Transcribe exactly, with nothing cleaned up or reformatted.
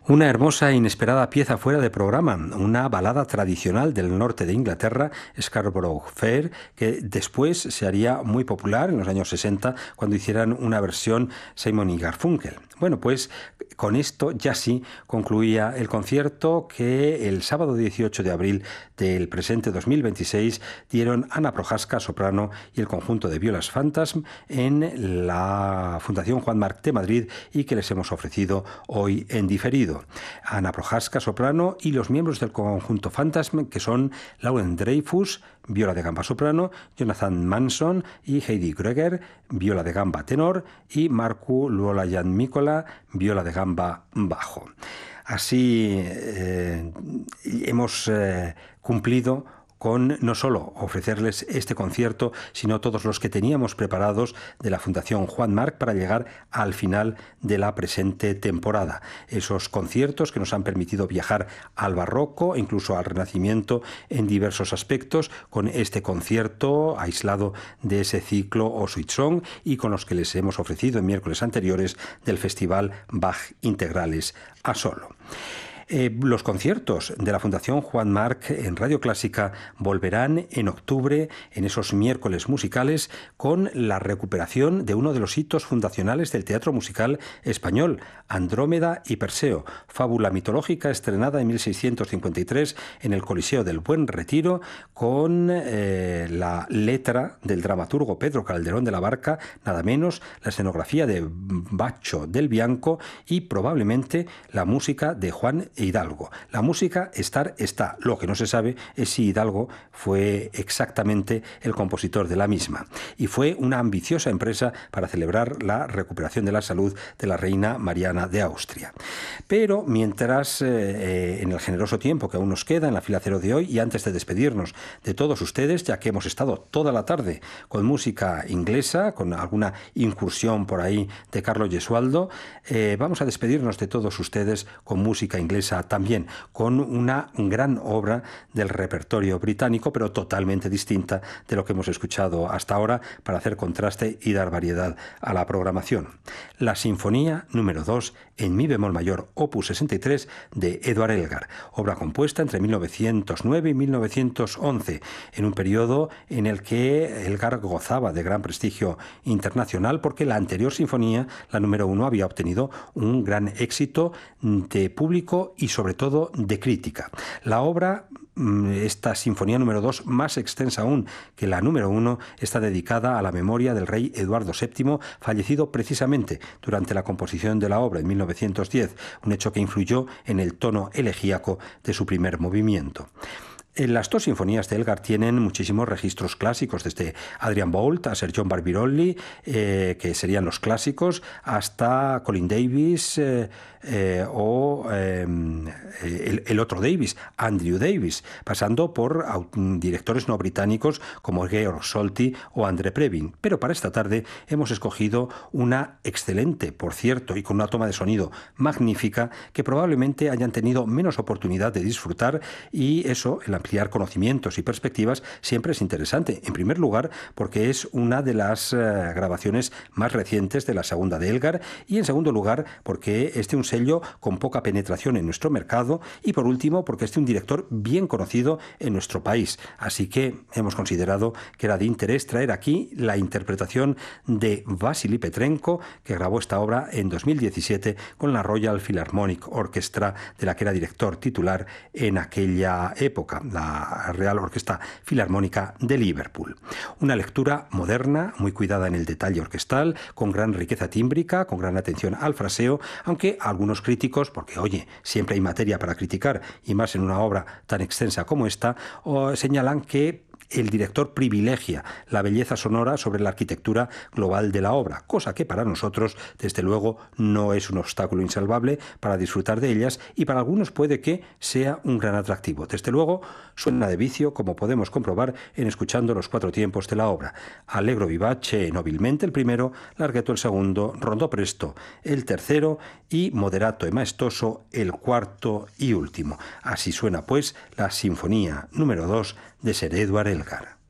Una hermosa e inesperada pieza fuera de programa, una balada tradicional del norte de Inglaterra, Scarborough Fair, que después se haría muy popular en los años sesenta cuando hicieran una versión Simon y Garfunkel. Bueno, pues con esto ya sí concluía el concierto que el sábado dieciocho de abril del presente dos mil veintiséis dieron Ana Prohaska, soprano, y el conjunto de Violas Phantasm en la Fundación Juan March de Madrid y que les hemos ofrecido hoy en diferido. Ana Prohaska, soprano, y los miembros del conjunto Phantasm, que son Lauren Dreyfus, viola de gamba soprano, Jonathan Manson y Heidi Greger, viola de gamba tenor, y Markku Luolajan-Mikkola, viola de gamba bajo. Así eh, hemos eh, cumplido con no solo ofrecerles este concierto, sino todos los que teníamos preparados de la Fundación Juan March para llegar al final de la presente temporada. Esos conciertos que nos han permitido viajar al barroco, incluso al Renacimiento en diversos aspectos, con este concierto aislado de ese ciclo O Sweet Song y con los que les hemos ofrecido en miércoles anteriores del Festival Bach Integrales a Solo. Eh, los conciertos de la Fundación Juan March en Radio Clásica volverán en octubre, en esos miércoles musicales, con la recuperación de uno de los hitos fundacionales del teatro musical español, Andrómeda y Perseo, fábula mitológica estrenada en mil seiscientos cincuenta y tres en el Coliseo del Buen Retiro, con eh, la letra del dramaturgo Pedro Calderón de la Barca, nada menos, la escenografía de Baccio del Bianco y probablemente la música de Juan Hidalgo. La música estar está. Lo que no se sabe es si Hidalgo fue exactamente el compositor de la misma. Y fue una ambiciosa empresa para celebrar la recuperación de la salud de la reina Mariana de Austria. Pero mientras, eh, en el generoso tiempo que aún nos queda en la fila cero de hoy, y antes de despedirnos de todos ustedes, ya que hemos estado toda la tarde con música inglesa, con alguna incursión por ahí de Carlo Gesualdo, eh, vamos a despedirnos de todos ustedes con música inglesa también, con una gran obra del repertorio británico, pero totalmente distinta de lo que hemos escuchado hasta ahora, para hacer contraste y dar variedad a la programación. La Sinfonía número dos en mi bemol mayor, opus sesenta y tres, de Edward Elgar, obra compuesta entre mil novecientos nueve y mil novecientos once, en un periodo en el que Elgar gozaba de gran prestigio internacional porque la anterior sinfonía, la número uno, había obtenido un gran éxito de público y sobre todo de crítica. La obra, esta sinfonía número dos, más extensa aún que la número uno, está dedicada a la memoria del rey Eduardo séptimo, fallecido precisamente durante la composición de la obra en mil novecientos diez, un hecho que influyó en el tono elegíaco de su primer movimiento. Las dos sinfonías de Elgar tienen muchísimos registros clásicos, desde Adrian Boult a Sir John Barbirolli, eh, que serían los clásicos, hasta Colin Davis eh, eh, o eh, el, el otro Davis, Andrew Davis, pasando por directores no británicos como Georg Solti o André Previn. Pero para esta tarde hemos escogido una excelente, por cierto, y con una toma de sonido magnífica, que probablemente hayan tenido menos oportunidad de disfrutar, y eso, el ampliar conocimientos y perspectivas, siempre es interesante. En primer lugar, porque es una de las eh, grabaciones más recientes de la segunda de Elgar, y en segundo lugar, porque es de un sello con poca penetración en nuestro mercado, y por último, porque es de un director bien conocido en nuestro país. Así que hemos considerado que era de interés traer aquí la interpretación de Vasily Petrenko, que grabó esta obra en dos mil diecisiete con la Royal Philharmonic Orchestra, de la que era director titular en aquella época, la Real Orquesta Filarmónica de Liverpool. Una lectura moderna, muy cuidada en el detalle orquestal, con gran riqueza tímbrica, con gran atención al fraseo, aunque algunos críticos, porque oye, siempre hay materia para criticar, y más en una obra tan extensa como esta, o señalan que el director privilegia la belleza sonora sobre la arquitectura global de la obra, cosa que para nosotros, desde luego, no es un obstáculo insalvable para disfrutar de ellas, y para algunos puede que sea un gran atractivo. Desde luego, suena de vicio, como podemos comprobar en escuchando los cuatro tiempos de la obra. Allegro vivace nobilmente el primero, larghetto el segundo, rondó presto el tercero y moderato e maestoso el cuarto y último. Así suena, pues, la Sinfonía número dos de Sir Edward Elgar.